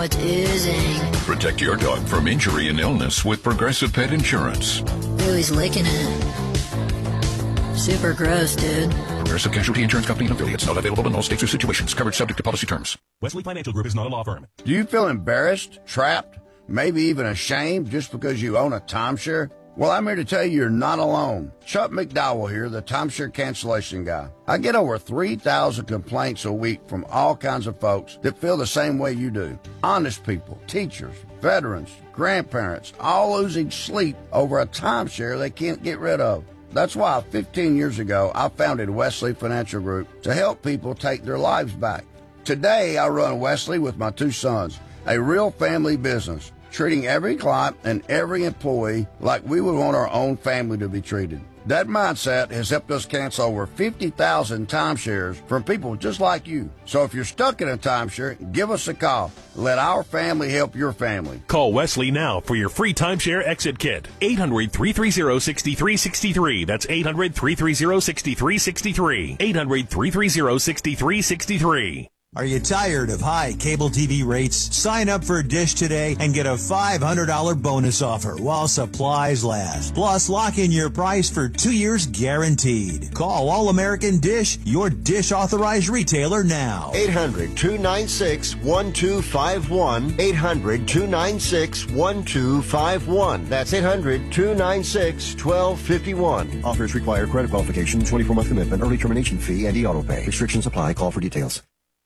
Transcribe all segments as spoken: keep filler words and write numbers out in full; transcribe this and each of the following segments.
starts oozing. Protect your dog from injury and illness with Progressive Pet Insurance. Ooh, he's licking it. Super gross, dude. Progressive Casualty Insurance Company and affiliates. Not available in all states or situations. Coverage subject to policy terms. Wesley Financial Group is not a law firm. Do you feel embarrassed, trapped, maybe even ashamed just because you own a timeshare? Well, I'm here to tell you you're not alone. Chuck McDowell here, the timeshare cancellation guy. I get over three thousand complaints a week from all kinds of folks that feel the same way you do. Honest people, teachers, veterans, grandparents, all losing sleep over a timeshare they can't get rid of. That's why fifteen years ago, I founded Wesley Financial Group to help people take their lives back. Today, I run Wesley with my two sons, a real family business, treating every client and every employee like we would want our own family to be treated. That mindset has helped us cancel over fifty thousand timeshares from people just like you. So if you're stuck in a timeshare, give us a call. Let our family help your family. Call Wesley now for your free timeshare exit kit. eight hundred, three three zero, six three six three. That's eight hundred, three three zero, six three six three. eight hundred, three three zero, six three six three. Are you tired of high cable T V rates? Sign up for Dish today and get a five hundred dollars bonus offer while supplies last. Plus, lock in your price for two years guaranteed. Call All American Dish, your Dish authorized retailer now. eight hundred, two nine six, one two five one. eight hundred, two nine six, one two five one. That's eight hundred, two nine six, one two five one. Offers require credit qualification, twenty-four month commitment, early termination fee, and e-auto pay. Restrictions apply. Call for details.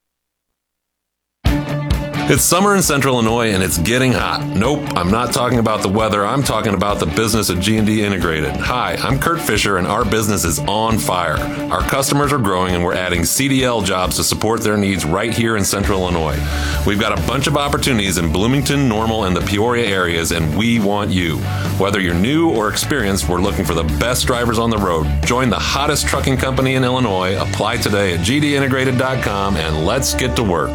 It's summer in Central Illinois and it's getting hot. Nope, I'm not talking about the weather. I'm talking about the business at G and D Integrated. Hi, I'm Kurt Fisher and our business is on fire. Our customers are growing and we're adding C D L jobs to support their needs right here in Central Illinois. We've got a bunch of opportunities in Bloomington, Normal, and the Peoria areas, and we want you. Whether you're new or experienced, we're looking for the best drivers on the road. Join the hottest trucking company in Illinois. Apply today at g d integrated dot com and let's get to work.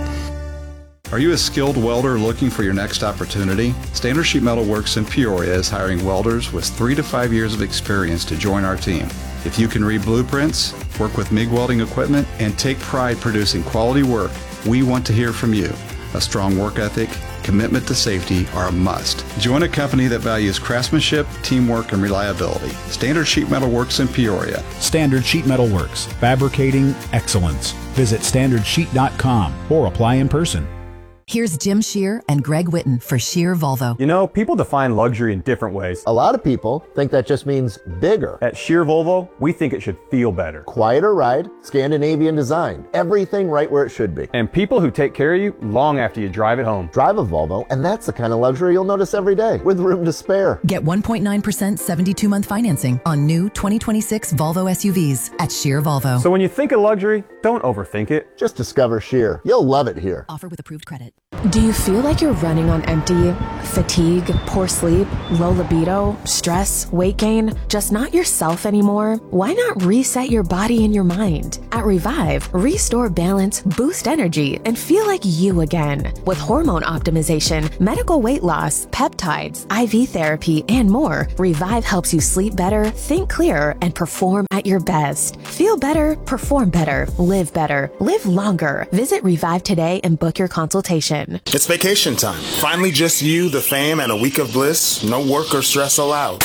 Are you a skilled welder looking for your next opportunity? Standard Sheet Metal Works in Peoria is hiring welders with three to five years of experience to join our team. If you can read blueprints, work with MIG welding equipment, and take pride producing quality work, we want to hear from you. A strong work ethic, commitment to safety are a must. Join a company that values craftsmanship, teamwork, and reliability. Standard Sheet Metal Works in Peoria. Standard Sheet Metal Works, fabricating excellence. Visit standard sheet dot com or apply in person. Here's Jim Shear and Greg Witten for Shear Volvo. You know, people define luxury in different ways. A lot of people think that just means bigger. At Shear Volvo, we think it should feel better. Quieter ride, Scandinavian design, everything right where it should be. And people who take care of you long after you drive it home. Drive a Volvo, and that's the kind of luxury you'll notice every day, with room to spare. Get one point nine percent seventy-two month financing on new twenty twenty-six Volvo S U Vs at Shear Volvo. So when you think of luxury, don't overthink it. Just discover Shear. You'll love it here. Offer with approved credit. Do you feel like you're running on empty? Fatigue, poor sleep, low libido, stress, weight gain, just not yourself anymore? Why not reset your body and your mind? At Revive, restore balance, boost energy, and feel like you again. With hormone optimization, medical weight loss, peptides, I V therapy, and more, Revive helps you sleep better, think clearer, and perform at your best. Feel better, perform better, live better, live longer. Visit Revive today and book your consultation. It's vacation time. Finally just you, the fam, and a week of bliss. No work or stress allowed.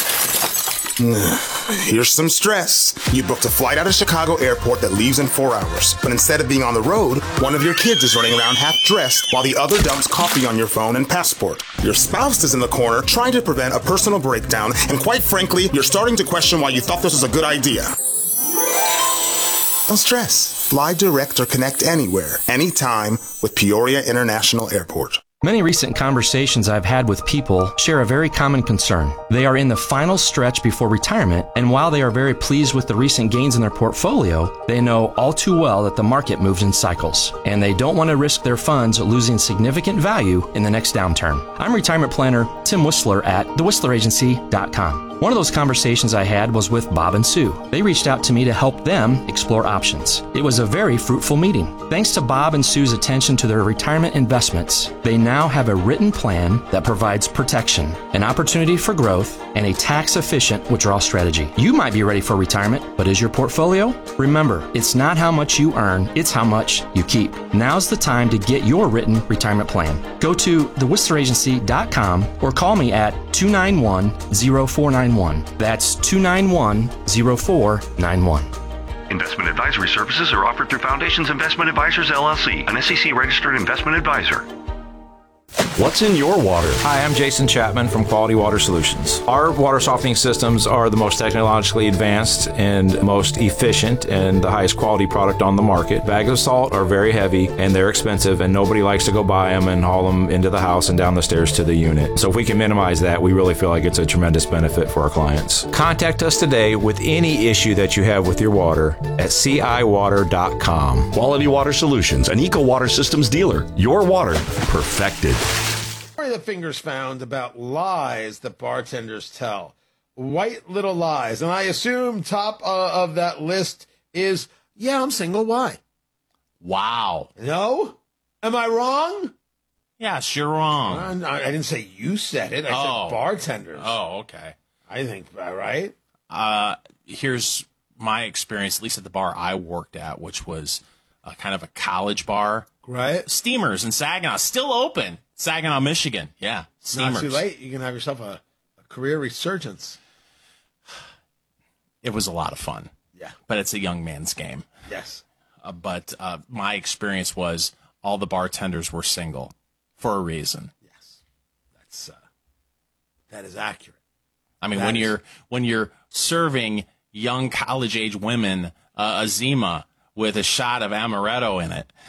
Here's some stress. You booked a flight out of Chicago Airport that leaves in four hours. But instead of being on the road, one of your kids is running around half dressed while the other dumps coffee on your phone and passport. Your spouse is in the corner trying to prevent a personal breakdown, and quite frankly, you're starting to question why you thought this was a good idea. Don't stress. Fly direct or connect anywhere, anytime with Peoria International Airport. Many recent conversations I've had with people share a very common concern. They are in the final stretch before retirement, and while they are very pleased with the recent gains in their portfolio, they know all too well that the market moves in cycles, and they don't want to risk their funds losing significant value in the next downturn. I'm retirement planner Tim Whistler at the whistler agency dot com. One of those conversations I had was with Bob and Sue. They reached out to me to help them explore options. It was a very fruitful meeting. Thanks to Bob and Sue's attention to their retirement investments, they now have a written plan that provides protection, an opportunity for growth, and a tax-efficient withdrawal strategy. You might be ready for retirement, but is your portfolio? Remember, it's not how much you earn, it's how much you keep. Now's the time to get your written retirement plan. Go to the whistler agency dot com or call me at two nine one, zero four nine one. That's two nine one, zero four nine one. Investment advisory services are offered through Foundations Investment Advisors, L L C, an S E C-registered investment advisor. What's in your water? Hi, I'm Jason Chapman from Quality Water Solutions. Our water softening systems are the most technologically advanced and most efficient and the highest quality product on the market. Bags of salt are very heavy and they're expensive, and nobody likes to go buy them and haul them into the house and down the stairs to the unit. So if we can minimize that, we really feel like it's a tremendous benefit for our clients. Contact us today with any issue that you have with your water at C I water dot com. Quality Water Solutions, an Eco Water Systems dealer. Your water perfected. The Fingers found about lies that bartenders tell. White little lies. And I assume top uh, of that list is, yeah, I'm single. Why? Wow. No? Am I wrong? Yes, you're wrong. I, I didn't say you said it. I oh. said bartenders. Oh, okay. I think, right? Uh, here's my experience, at least at the bar I worked at, which was a kind of a college bar. Right. Steamers in Saginaw, still open. Saginaw, Michigan. Yeah, Steamers. Not too late. You can have yourself a, a career resurgence. It was a lot of fun. Yeah. But it's a young man's game. Yes. Uh, but uh, my experience was all the bartenders were single for a reason. Yes. That's uh, that is accurate. I mean, that when is... you're when you're serving young college-age women uh, a Zima with a shot of amaretto in it,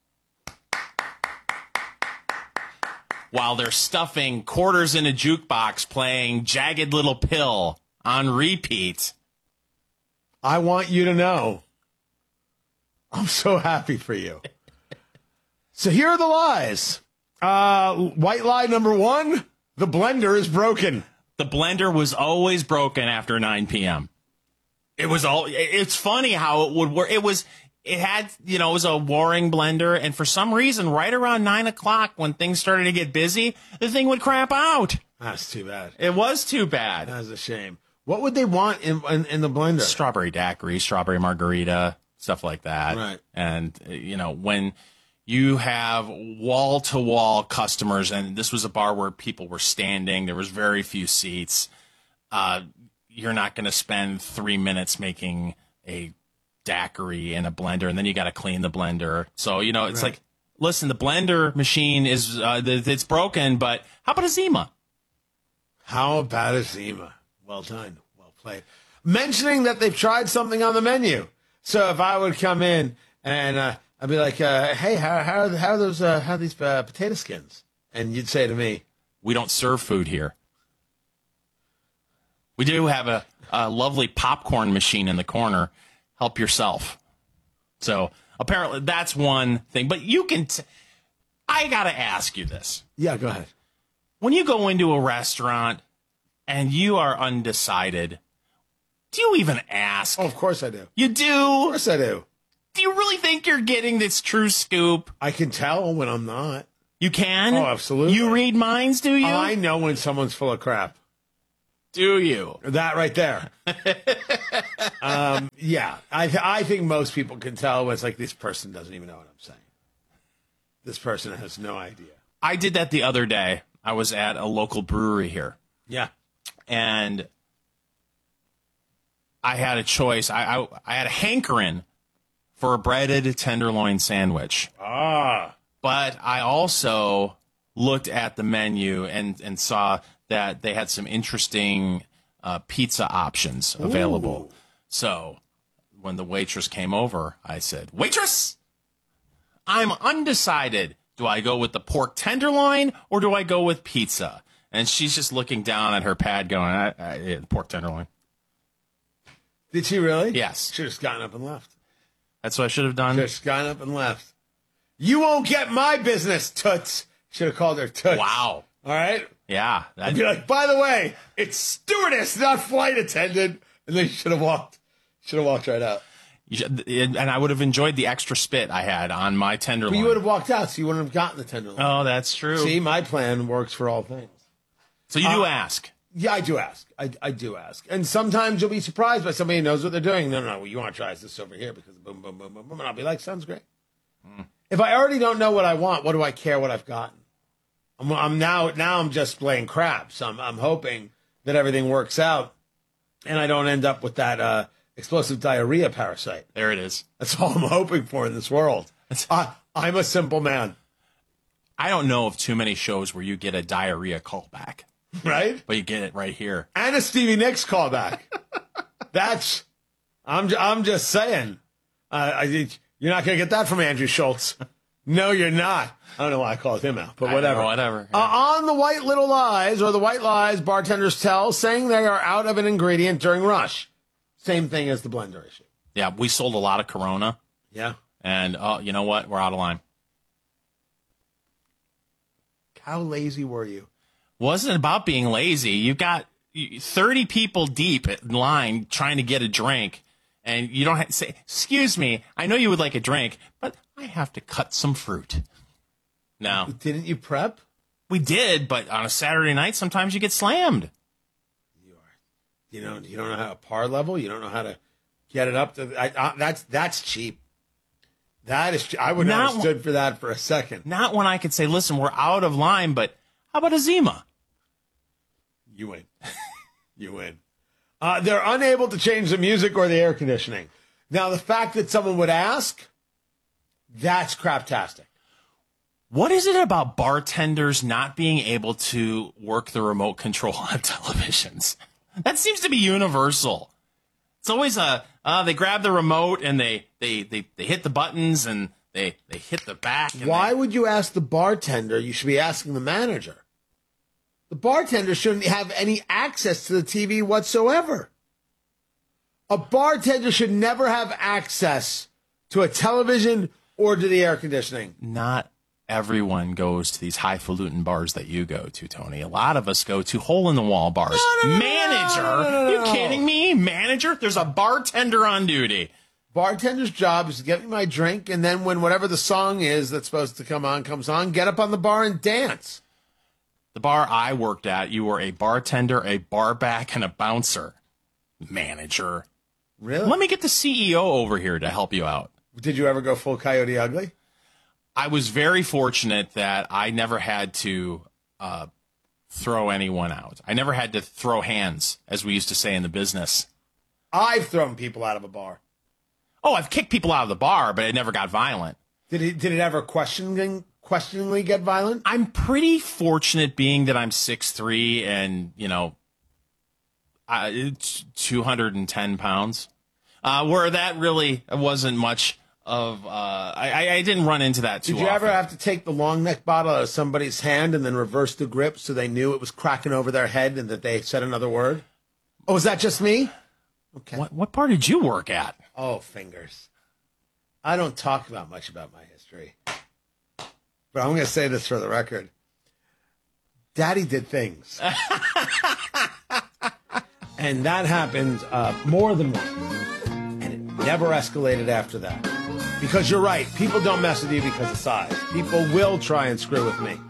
while they're stuffing quarters in a jukebox playing Jagged Little Pill on repeat. I want you to know, I'm so happy for you. So here are the lies. Uh, white lie number one, the blender is broken. The blender was always broken after nine p.m. It was all, it's funny how it would work. It was... It had, you know, it was a Waring blender, and for some reason, right around nine o'clock, when things started to get busy, the thing would crap out. That's too bad. It was too bad. That's a shame. What would they want in in, in the blender? Strawberry daiquiri, strawberry margarita, stuff like that. Right. And, you know, when you have wall-to-wall customers, and this was a bar where people were standing, there was very few seats, uh, you're not going to spend three minutes making a daiquiri in a blender, and then you got to clean the blender. So, you know, it's right. like, listen, the blender machine is, uh, it's broken, but how about a Zima? How about a Zima? Well done. Well played. Mentioning that they've tried something on the menu. So if I would come in and uh, I'd be like, uh, hey, how, how, are, how are those, uh, how are these uh, potato skins? And you'd say to me, we don't serve food here. We do have a, a lovely popcorn machine in the corner. Help yourself. So apparently that's one thing. But you can, t- I got to ask you this. Yeah, go ahead. When you go into a restaurant and you are undecided, do you even ask? Oh, of course I do. You do? Of course I do. Do you really think you're getting this true scoop? I can tell when I'm not. You can? Oh, absolutely. You read minds, do you? I know when someone's full of crap. Do you? That right there. um, yeah, I th- I think most people can tell when it's like, this person doesn't even know what I'm saying. This person has no idea. I did that the other day. I was at a local brewery here. Yeah. And I had a choice. I, I, I had a hankering for a breaded tenderloin sandwich. Ah. But I also looked at the menu and, and saw that they had some interesting uh, pizza options available. Ooh. So when the waitress came over, I said, waitress, I'm undecided. Do I go with the pork tenderloin or do I go with pizza? And she's just looking down at her pad going, I, I, yeah, pork tenderloin. Did she really? Yes. Should have just gotten up and left. That's what I should have done? Just gotten up and left. You won't get my business, Toots. Should have called her Toots. Wow. All right? Yeah. I'd be like, by the way, it's stewardess, not flight attendant. And then you should have walked, should have walked right out. You should, and I would have enjoyed the extra spit I had on my tenderloin. But you would have walked out, so you wouldn't have gotten the tenderloin. Oh, that's true. See, my plan works for all things. So you do Uh, ask. Yeah, I do ask. I, I do ask. And sometimes you'll be surprised by somebody who knows what they're doing. No, no, no, well, you want to try this over here because boom, boom, boom, boom, boom. And I'll be like, sounds great. Mm. If I already don't know what I want, what do I care what I've gotten? I'm, I'm now, now I'm just playing crap. So I'm, I'm hoping that everything works out and I don't end up with that uh, explosive diarrhea parasite. There it is. That's all I'm hoping for in this world. Uh, I'm a simple man. I don't know of too many shows where you get a diarrhea callback. Right? But you get it right here. And a Stevie Nicks callback. That's, I'm, I'm just saying. Uh, I, you're not going to get that from Andrew Schultz. No, you're not. I don't know why I called him out, but I whatever. know, whatever. Uh, on the White Little Lies, or the White Lies, bartenders tell, saying they are out of an ingredient during rush. Same thing as the blender issue. Yeah, we sold a lot of Corona. Yeah. And, oh, you know what? We're out of line. How lazy were you? Wasn't about being lazy. You got thirty people deep in line trying to get a drink, and you don't have to say, excuse me, I know you would like a drink, but I have to cut some fruit. No. Didn't you prep? We did, but on a Saturday night, sometimes you get slammed. You know, you don't know how to par level. You don't know how to get it up to. I, I, that's that's cheap. That is. I would not, Not have stood for that for a second. Not when I could say, listen, we're out of line, but how about a Zima? You win. You win. Uh, they're unable to change the music or the air conditioning. Now, the fact that someone would ask, that's craptastic. What is it about bartenders not being able to work the remote control on televisions? That seems to be universal. It's always a, uh, they grab the remote and they, they, they, they hit the buttons and they, they hit the back. And Why they, would you ask the bartender? You should be asking the manager. The bartender shouldn't have any access to the T V whatsoever. A bartender should never have access to a television or to the air conditioning. Not everyone goes to these highfalutin bars that you go to, Tony. A lot of us go to hole-in-the-wall bars. No, no, no, Manager? no, no, no, no, you no. kidding me? Manager? There's a bartender on duty. Bartender's job is to get me my drink, and then when whatever the song is that's supposed to come on comes on, get up on the bar and dance. The bar I worked at, you were a bartender, a barback, and a bouncer. Manager. Really? Let me get the C E O over here to help you out. Did you ever go full Coyote Ugly? I was very fortunate that I never had to uh, throw anyone out. I never had to throw hands, as we used to say in the business. I've thrown people out of a bar. Oh, I've kicked people out of the bar, but it never got violent. Did it, did it ever questioning, questioningly get violent? I'm pretty fortunate being that I'm six three and, you know, uh, it's two hundred ten pounds. Uh, where that really wasn't much of, uh, I, I didn't run into that too Did you often. ever have to take the long neck bottle out of somebody's hand and then reverse the grip so they knew it was cracking over their head and that they said another word? Oh, was that just me? Okay. What, what bar did you work at? Oh, fingers. I don't talk about much about my history. But I'm going to say this for the record. Daddy did things. And that happened uh, more than once. And it never escalated after that. Because you're right. People don't mess with you because of size. People will try and screw with me.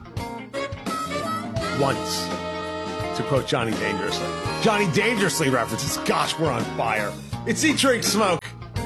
Once. To quote Johnny Dangerously. Johnny Dangerously references. Gosh, we're on fire. It's Eat, Drink, Smoke.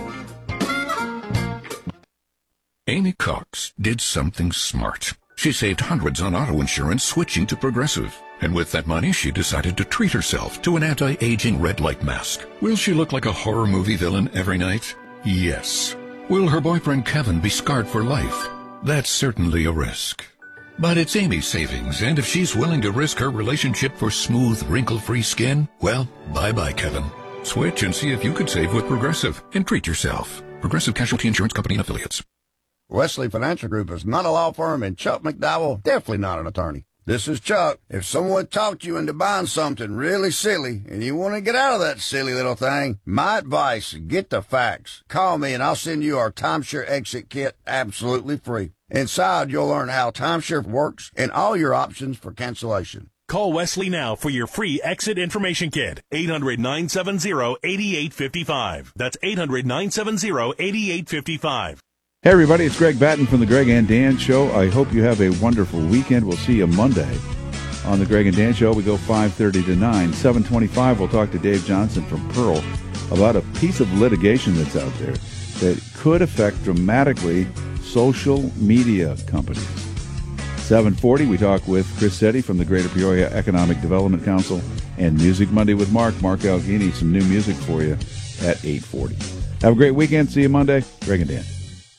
Amy Cox did something smart. She saved hundreds on auto insurance switching to Progressive. And with that money, she decided to treat herself to an anti-aging red light mask. Will she look like a horror movie villain every night? Yes. Will her boyfriend Kevin be scarred for life? That's certainly a risk. But it's Amy's savings, and if she's willing to risk her relationship for smooth, wrinkle-free skin, well, bye-bye, Kevin. Switch and see if you could save with Progressive and treat yourself. Progressive Casualty Insurance Company and Affiliates. Wesley Financial Group is not a law firm, and Chuck McDowell definitely not an attorney. This is Chuck. If someone talked you into buying something really silly and you want to get out of that silly little thing, my advice, get the facts. Call me and I'll send you our timeshare exit kit absolutely free. Inside, you'll learn how timeshare works and all your options for cancellation. Call Wesley now for your free exit information kit. eight hundred, nine seven zero, eight eight five five. That's eight hundred, nine seven zero, eight eight five five. Hey, everybody, it's Greg Batten from the Greg and Dan Show. I hope you have a wonderful weekend. We'll see you Monday on the Greg and Dan Show. We go five thirty to nine. seven twenty-five, we'll talk to Dave Johnson from Pearl about a piece of litigation that's out there that could affect dramatically social media companies. seven forty, we talk with Chris Setti from the Greater Peoria Economic Development Council, and Music Monday with Mark. Mark Alghini, some new music for you at eight forty. Have a great weekend. See you Monday. Greg and Dan.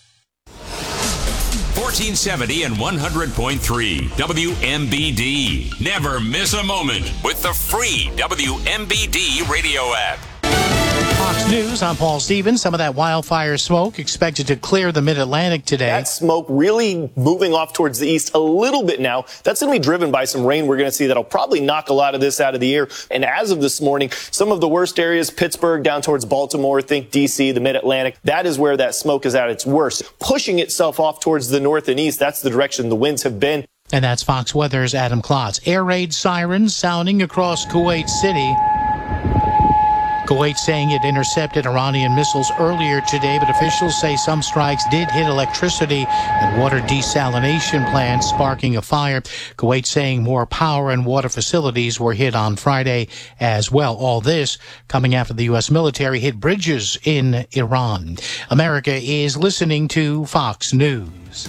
fourteen seventy and one hundred point three W M B D. Never miss a moment with the free W M B D radio app. Fox News, I'm Paul Stevens. Some of that wildfire smoke expected to clear the mid-Atlantic today. That smoke really moving off towards the east a little bit now. That's going to be driven by some rain we're going to see that'll probably knock a lot of this out of the air. And as of this morning, some of the worst areas, Pittsburgh down towards Baltimore, think D C, the mid-Atlantic, that is where that smoke is at its worst. Pushing itself off towards the north and east, that's the direction the winds have been. And that's Fox Weather's Adam Klotz. Air raid sirens sounding across Kuwait City. Kuwait saying it intercepted Iranian missiles earlier today, but officials say some strikes did hit electricity and water desalination plants, sparking a fire. Kuwait saying more power and water facilities were hit on Friday as well. All this coming after the U S military hit bridges in Iran. America is listening to Fox News.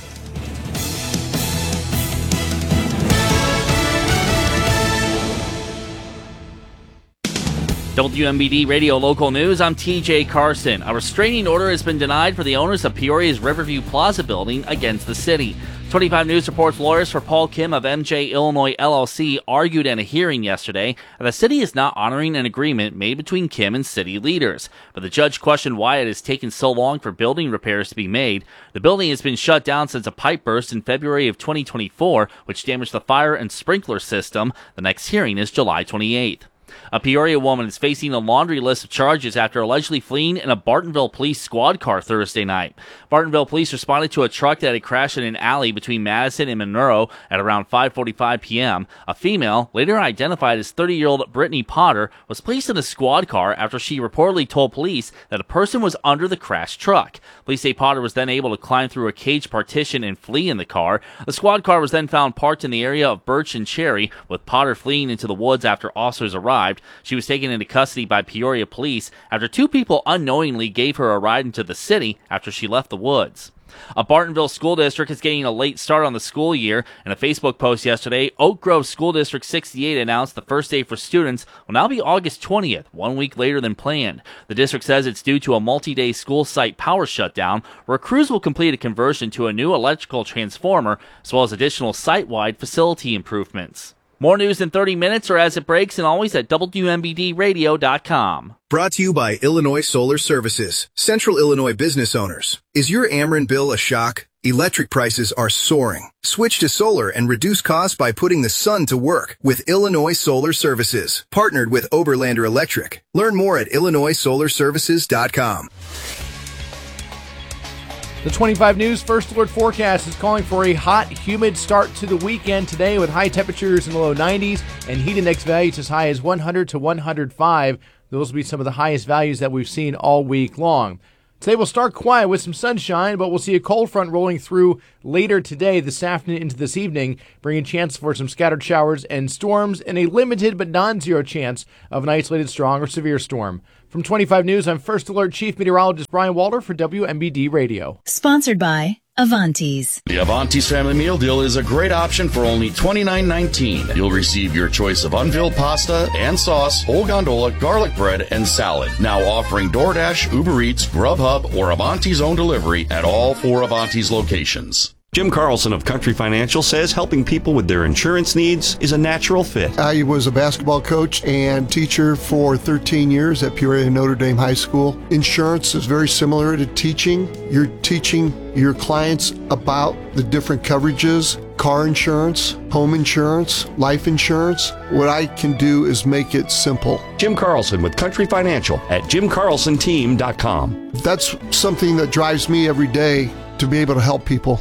W M B D Radio Local News, I'm T J Carson. A restraining order has been denied for the owners of Peoria's Riverview Plaza building against the city. twenty-five News reports lawyers for Paul Kim of M J Illinois L L C argued in a hearing yesterday that the city is not honoring an agreement made between Kim and city leaders. But the judge questioned why it has taken so long for building repairs to be made. The building has been shut down since a pipe burst in February of twenty twenty-four, which damaged the fire and sprinkler system. The next hearing is July twenty-eighth. A Peoria woman is facing a laundry list of charges after allegedly fleeing in a Bartonville police squad car Thursday night. Bartonville police responded to a truck that had crashed in an alley between Madison and Monroe at around five forty-five p.m. A female, later identified as thirty-year-old Brittany Potter, was placed in a squad car after she reportedly told police that a person was under the crashed truck. Police say Potter was then able to climb through a cage partition and flee in the car. The squad car was then found parked in the area of Birch and Cherry, with Potter fleeing into the woods after officers arrived. She was taken into custody by Peoria police after two people unknowingly gave her a ride into the city after she left the woods. A Bartonville school district is getting a late start on the school year. In a Facebook post yesterday, Oak Grove School District sixty-eight announced the first day for students will now be August twentieth, one week later than planned. The district says it's due to a multi-day school site power shutdown, where crews will complete a conversion to a new electrical transformer, as well as additional site-wide facility improvements. More news in thirty minutes or as it breaks, and always at W M B D radio dot com. Brought to you by Illinois Solar Services. Central Illinois business owners. Is your Ameren bill a shock? Electric prices are soaring. Switch to solar and reduce costs by putting the sun to work with Illinois Solar Services. Partnered with Oberlander Electric. Learn more at illinois solar services dot com. The twenty-five News First Alert forecast is calling for a hot, humid start to the weekend today with high temperatures in the low nineties and heat index values as high as one hundred to one hundred five. Those will be some of the highest values that we've seen all week long. Today we'll start quiet with some sunshine, but we'll see a cold front rolling through later today, this afternoon into this evening, bringing a chance for some scattered showers and storms and a limited but non-zero chance of an isolated strong or severe storm. From twenty-five News, I'm First Alert Chief Meteorologist Brian Walter for W M B D Radio. Sponsored by Avantis. The Avantis Family Meal Deal is a great option for only twenty-nine nineteen. You'll receive your choice of unfilled pasta and sauce, whole gondola, garlic bread, and salad. Now offering DoorDash, Uber Eats, Grubhub, or Avantis own delivery at all four Avantis locations. Jim Carlson of Country Financial says helping people with their insurance needs is a natural fit. I was a basketball coach and teacher for thirteen years at Peoria Notre Dame High School. Insurance is very similar to teaching. You're teaching your clients about the different coverages, car insurance, home insurance, life insurance. What I can do is make it simple. Jim Carlson with Country Financial at jim carlson team dot com. That's something that drives me every day, to be able to help people.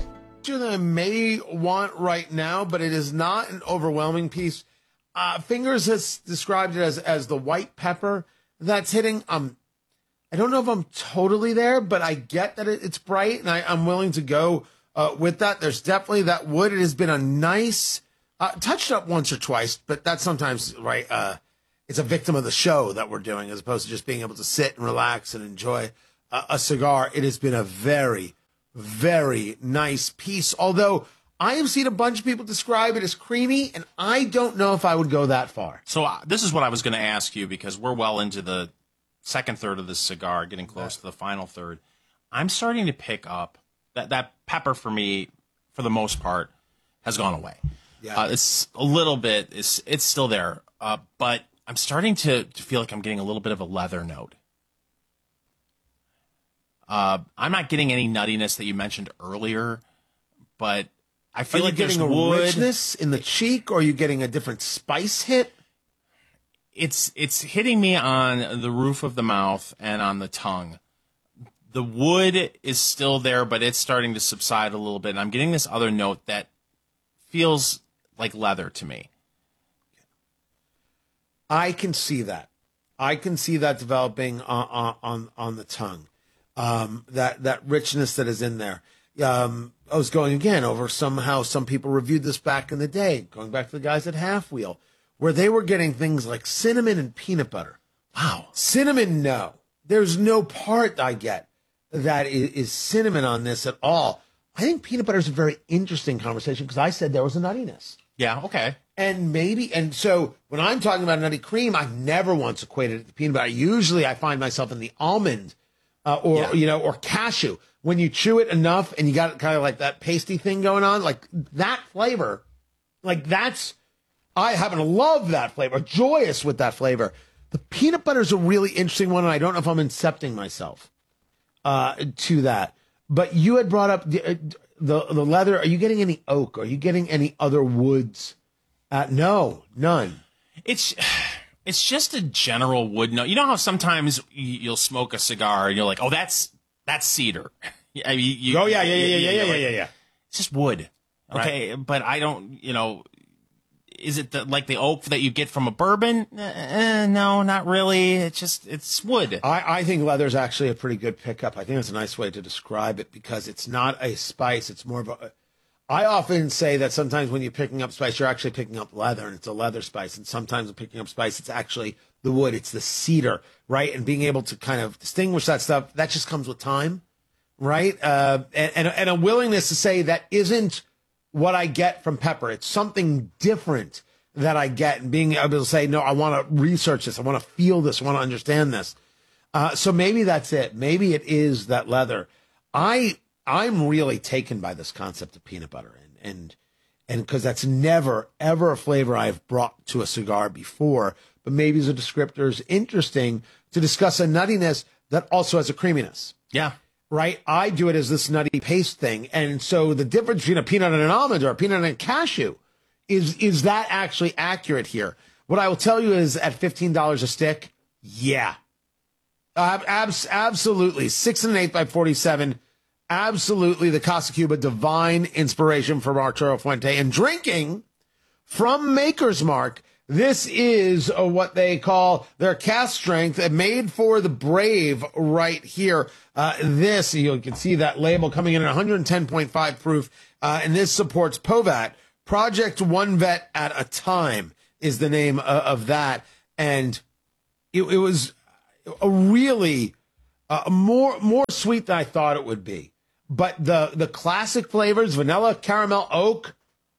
that I may want right now, but it is not an overwhelming piece. Uh, Fingers has described it as, as the white pepper that's hitting. Um, I don't know if I'm totally there, but I get that it, it's bright, and I, I'm willing to go uh, with that. There's definitely that wood. It has been a nice, uh, touched up once or twice, but that's sometimes, right, uh, it's a victim of the show that we're doing as opposed to just being able to sit and relax and enjoy a, a cigar. It has been a very, very nice piece, although I have seen a bunch of people describe it as creamy, and I don't know if I would go that far. So uh, this is what I was going to ask you, because we're well into the second third of this cigar, getting close yeah. to the final third. I'm starting to pick up that that pepper for me, for the most part, has gone away. Yeah. Uh, it's a little bit, it's, it's still there, uh, but I'm starting to, to feel like I'm getting a little bit of a leather note. Uh, I'm not getting any nuttiness that you mentioned earlier, but I feel are like you getting there's a wood. richness in the cheek, or are you getting a different spice hit? It's it's hitting me on the roof of the mouth and on the tongue. The wood is still there, but it's starting to subside a little bit, and I'm getting this other note that feels like leather to me. I can see that. I can see that developing on on, on the tongue. Um, that that richness that is in there. Um, I was going again over somehow some people reviewed this back in the day, going back to the guys at Half Wheel, where they were getting things like cinnamon and peanut butter. Wow. Cinnamon, no. There's no part I get that is, is cinnamon on this at all. I think peanut butter is a very interesting conversation because I said there was a nuttiness. Yeah, okay. And maybe, and so when I'm talking about nutty cream, I've never once equated it to peanut butter. Usually I find myself in the almond uh, or, yeah. you know, or cashew. When you chew it enough and you got kind of like that pasty thing going on, like that flavor, like that's, I happen to love that flavor, joyous with that flavor. The peanut butter is a really interesting one, and I don't know if I'm incepting myself uh, to that. But you had brought up the, the the leather. Are you getting any oak? Are you getting any other woods? Uh, no, none. It's it's just a general wood note. You know how sometimes you'll smoke a cigar and you're like, oh, that's that's cedar. I mean, you, oh yeah, yeah, yeah, you, yeah, yeah, like, yeah, yeah, yeah. It's just wood, okay? Right. But I don't, you know. Is it the, like the oak that you get from a bourbon? Uh, no, not really. It's just, it's wood. I, I think leather is actually a pretty good pickup. I think it's a nice way to describe it because it's not a spice. It's more of a, I often say that sometimes when you're picking up spice, you're actually picking up leather, and it's a leather spice. And sometimes when picking up spice, it's actually the wood. It's the cedar, right? And being able to kind of distinguish that stuff, that just comes with time, right? Uh, and, and, and a willingness to say that isn't what I get from pepper. It's something different that I get, and being able to say, no, I want to research this. I want to feel this. I want to understand this. Uh, so maybe that's it. Maybe it is that leather. I, I'm really taken by this concept of peanut butter, and, and, and cause that's never, ever a flavor I've brought to a cigar before, but maybe as a descriptor is interesting to discuss a nuttiness that also has a creaminess. Yeah. Right? I do it as this nutty paste thing. And so the difference between a peanut and an almond or a peanut and a cashew is, is that actually accurate here? What I will tell you is at fifteen dollars a stick, yeah. Uh, abs- absolutely. Six and an eighth by forty-seven. Absolutely the Casa Cuba divine inspiration from Arturo Fuente. And drinking from Maker's Mark, this is uh, what they call their cast strength, uh, made for the brave right here. Uh, this, you can see that label coming in at one ten point five proof, uh, and this supports POVAT. Project One Vet at a Time is the name uh, of that. And it, it was a really uh, more more sweet than I thought it would be. But the, the classic flavors, vanilla, caramel, oak,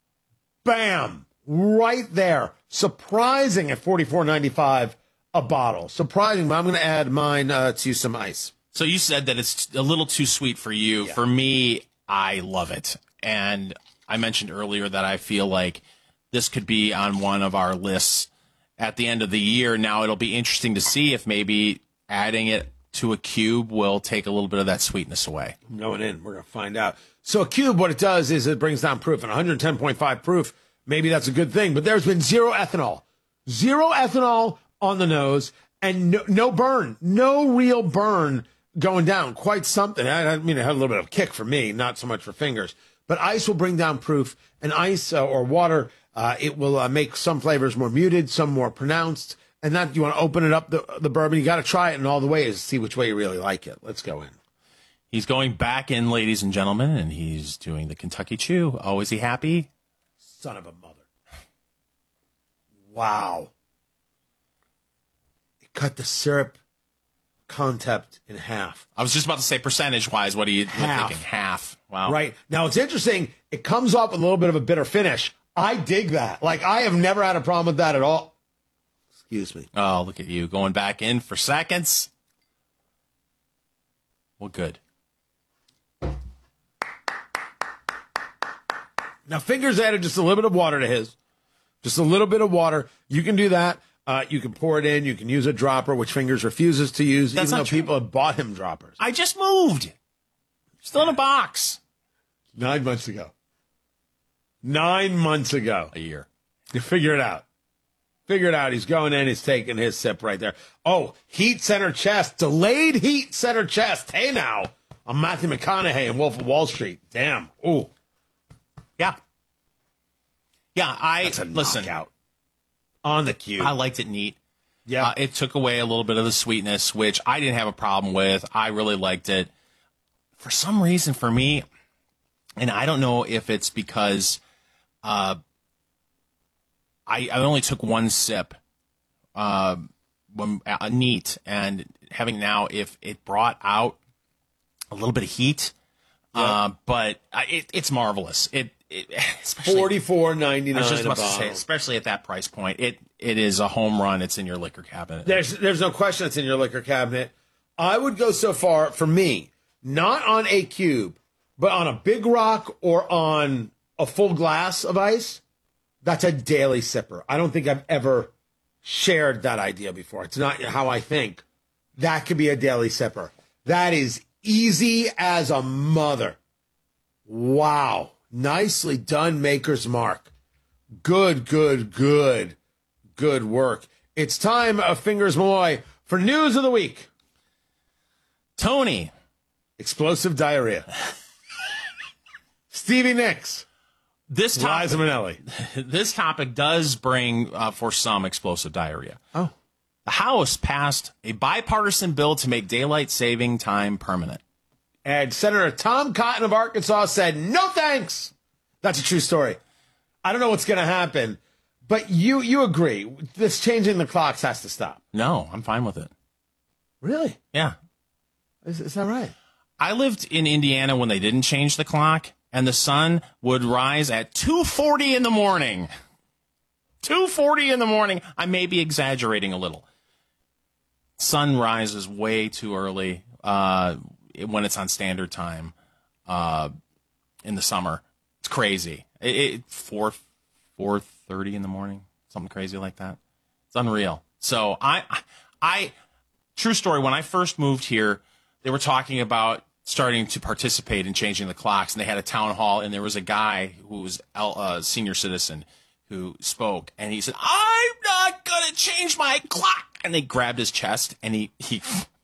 bam, right there. Surprising at forty-four ninety-five a bottle. Surprising, but I'm going to add mine uh, to some ice. So you said that it's a little too sweet for you. Yeah. For me, I love it. And I mentioned earlier that I feel like this could be on one of our lists at the end of the year. Now, it'll be interesting to see if maybe adding it to a cube will take a little bit of that sweetness away. I'm going in. We're going to find out. So a cube, what it does is it brings down proof. And one ten point five proof, maybe that's a good thing. But there's been zero ethanol. Zero ethanol on the nose and no, no burn. No real burn going down. Quite something. I, I mean, it had a little bit of a kick for me, not so much for Fingers. But ice will bring down proof, and ice uh, or water, uh, it will uh, make some flavors more muted, some more pronounced. And that you want to open it up, the, the bourbon, you got to try it in all the ways, see which way you really like it. Let's go in. He's going back in, ladies and gentlemen, and he's doing the Kentucky Chew. Oh, is he happy? Son of a mother. Wow. It cut the syrup content in half. I was just about to say percentage-wise, what are you Half. thinking? Half. Wow. Right. Now, it's interesting. It comes off with a little bit of a bitter finish. I dig that. Like, I have never had a problem with that at all. Excuse me. Oh, look at you going back in for seconds. Well, good. Now, Fingers added just a little bit of water to his. Just a little bit of water. You can do that. Uh, you can pour it in. You can use a dropper, which Fingers refuses to use, That's even not though true. people have bought him droppers. I just moved. Still in a box. Nine months ago. Nine months ago. A year. You figure it out. Figure it out. He's going in. He's taking his sip right there. Oh, heat center chest. Delayed heat center chest. Hey, now. I'm Matthew McConaughey in Wolf of Wall Street. Damn. Ooh. Yeah. Yeah, I That's a listen. knockout. On the cue. I liked it neat. Yeah. Uh, it took away a little bit of the sweetness, which I didn't have a problem with. I really liked it. For some reason, for me, and I don't know if it's because uh, I, I only took one sip, uh, when uh, neat, and having now, if it brought out a little bit of heat, Yep. uh, but I, it, it's marvelous. It, it especially- forty-four ninety-nine I was just a about to say, bottle. especially at that price point, it it is a home run. It's in your liquor cabinet. There's there's no question it's in your liquor cabinet. I would go so far, for me, not on a cube, but on a big rock or on a full glass of ice. That's a daily sipper. I don't think I've ever shared that idea before. It's not how I think. That could be a daily sipper. That is easy as a mother. Wow. Nicely done, Maker's Mark. Good, good, good, good work. It's time, of Fingers Malloy, for news of the week. Tony. Explosive diarrhea. Stevie Nicks. This topic, Liza Minnelli. This topic does bring, uh, for some, explosive diarrhea. Oh. The House passed a bipartisan bill to make daylight saving time permanent. And Senator Tom Cotton of Arkansas said, no thanks. That's a true story. I don't know what's going to happen, but you you agree. This changing the clocks has to stop. No, I'm fine with it. Really? Yeah. Is, is that right? I lived in Indiana when they didn't change the clock, and the sun would rise at two forty in the morning. two forty in the morning. I may be exaggerating a little. Sun rises way too early uh, when it's on standard time uh, in the summer. It's crazy. It, it four four thirty in the morning, something crazy like that. It's unreal. So I, I, true story. When I first moved here, they were talking about starting to participate in changing the clocks, and they had a town hall, and there was a guy who was a senior citizen who spoke, and he said, "I'm not gonna change my clock." And they grabbed his chest, and he he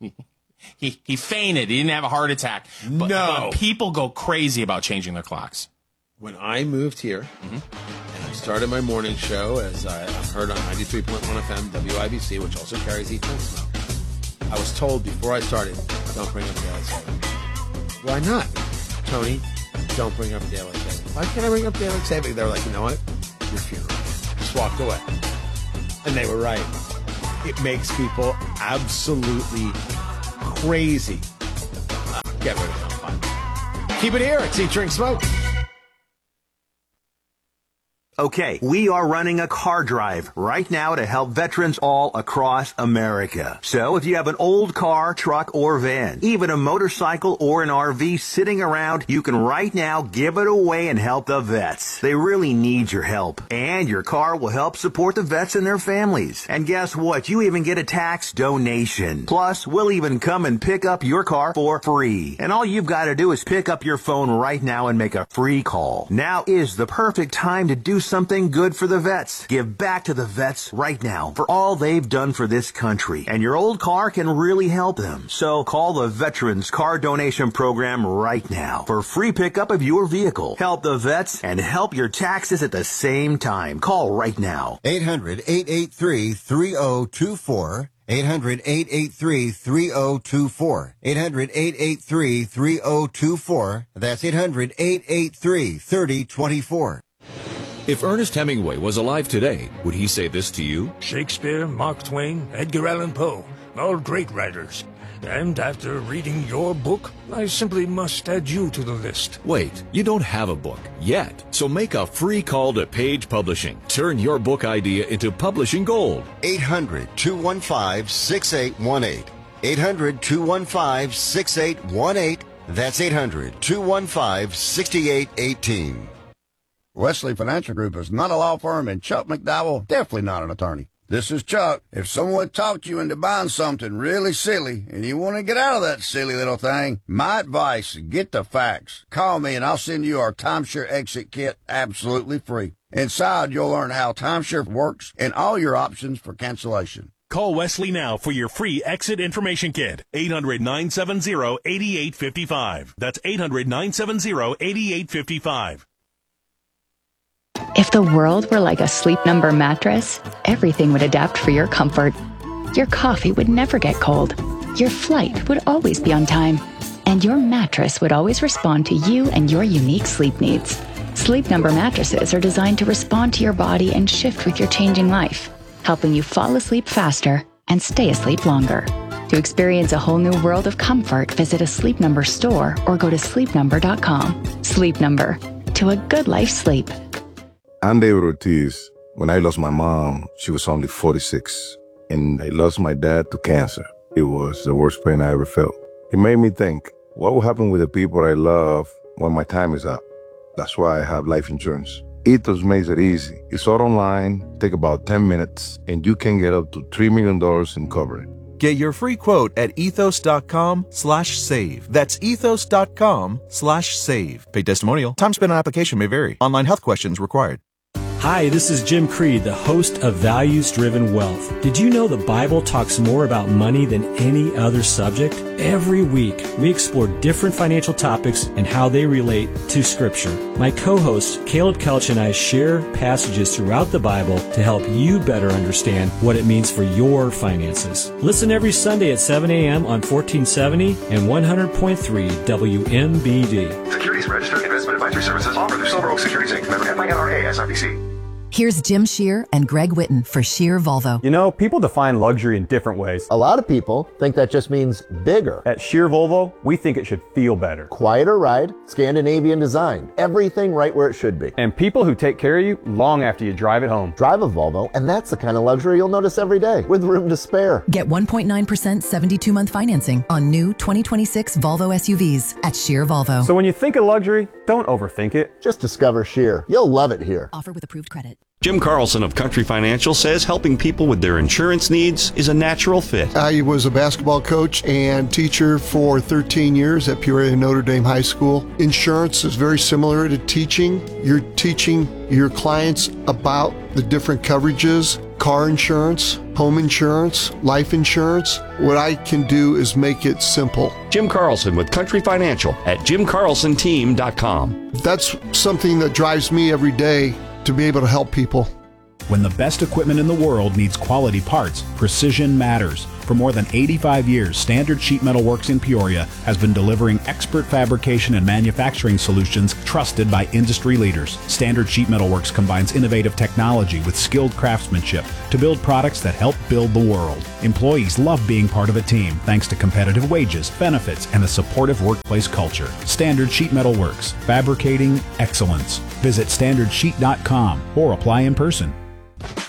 he he fainted. He didn't have a heart attack. But, No. but people go crazy about changing their clocks. When I moved here, and I started my morning show, as I, I've heard on ninety-three point one F M, W I B C, which also carries Heat and Smoke, I was told before I started, don't bring up daylight saving. Why not? Tony, don't bring up daylight saving. Why can't I bring up daylight saving? They were like, you know what? Your funeral. Just walked away. And they were right. It makes people absolutely crazy. Uh, get rid of it. Fine. Keep it here. It's Eat, Drink, Smoke. Okay, we are running a car drive right now to help veterans all across America. So if you have an old car, truck, or van, even a motorcycle or an R V sitting around, you can right now give it away and help the vets. They really need your help. And your car will help support the vets and their families. And guess what? You even get a tax donation. Plus, we'll even come and pick up your car for free. And all you've got to do is pick up your phone right now and make a free call. Now is the perfect time to do something good for the vets. Give back to the vets right now for all they've done for this country. And your old car can really help them. So call the Veterans Car Donation Program right now for free pickup of your vehicle. Help the vets and help your taxes at the same time. Call right now. eight hundred, eight eight three, three oh two four. eight hundred, eight eight three, three oh two four. eight hundred, eight eight three, three oh two four. That's eight hundred, eight eight three, three oh two four. If Ernest Hemingway was alive today, would he say this to you? Shakespeare, Mark Twain, Edgar Allan Poe, all great writers. And after reading your book, I simply must add you to the list. Wait, you don't have a book yet. So make a free call to Page Publishing. Turn your book idea into publishing gold. eight hundred, two one five, six eight one eight. eight hundred, two one five, six eight one eight. That's eight hundred, two one five, six eight one eight. Wesley Financial Group is not a law firm, and Chuck McDowell definitely not an attorney. This is Chuck. If someone talked you into buying something really silly and you want to get out of that silly little thing, my advice, get the facts. Call me and I'll send you our timeshare exit kit absolutely free. Inside, you'll learn how timeshare works and all your options for cancellation. Call Wesley now for your free exit information kit. eight hundred, nine seven zero, eight eight five five. That's eight hundred, nine seven zero, eight eight five five. If the world were like a Sleep Number mattress, everything would adapt for your comfort. Your coffee would never get cold. Your flight would always be on time. And your mattress would always respond to you and your unique sleep needs. Sleep Number mattresses are designed to respond to your body and shift with your changing life, helping you fall asleep faster and stay asleep longer. To experience a whole new world of comfort, visit a Sleep Number store or go to sleep number dot com. Sleep Number. To a good life sleep. I'm David Ortiz. When I lost my mom, she was only forty-six. And I lost my dad to cancer. It was the worst pain I ever felt. It made me think, what will happen with the people I love when my time is up? That's why I have life insurance. Ethos makes it easy. It's all online, take about ten minutes, and you can get up to three million dollars in coverage. Get your free quote at ethos.com slash save. That's ethos.com slash save. Paid testimonial. Time spent on application may vary. Online health questions required. Hi, this is Jim Creed, the host of Values Driven Wealth. Did you know the Bible talks more about money than any other subject? Every week, we explore different financial topics and how they relate to Scripture. My co-host, Caleb Kelch, and I share passages throughout the Bible to help you better understand what it means for your finances. Listen every Sunday at seven a.m. on fourteen seventy and one hundred point three W M B D. Securities Registered Investment Advisory Services offered through Silver Oak Securities Incorporated. Member F I N R A S I P C. Here's Jim Shear and Greg Witten for Shear Volvo. You know, people define luxury in different ways. A lot of people think that just means bigger. At Shear Volvo, we think it should feel better. Quieter ride, Scandinavian design, everything right where it should be. And people who take care of you long after you drive it home. Drive a Volvo, and that's the kind of luxury you'll notice every day, with room to spare. Get one point nine percent seventy-two month financing on new twenty twenty-six Volvo S U Vs at Shear Volvo. So when you think of luxury, don't overthink it. Just discover Shear. You'll love it here. Offer with approved credit. Jim Carlson of Country Financial says helping people with their insurance needs is a natural fit. I was a basketball coach and teacher for thirteen years at Peoria Notre Dame High School. Insurance is very similar to teaching. You're teaching your clients about the different coverages, car insurance, home insurance, life insurance. What I can do is make it simple. Jim Carlson with Country Financial at jim carlson team dot com. That's something that drives me every day, to be able to help people. When the best equipment in the world needs quality parts, precision matters. For more than eighty-five years, Standard Sheet Metal Works in Peoria has been delivering expert fabrication and manufacturing solutions trusted by industry leaders. Standard Sheet Metal Works combines innovative technology with skilled craftsmanship to build products that help build the world. Employees love being part of a team thanks to competitive wages, benefits, and a supportive workplace culture. Standard Sheet Metal Works, fabricating excellence. Visit standard sheet dot com or apply in person.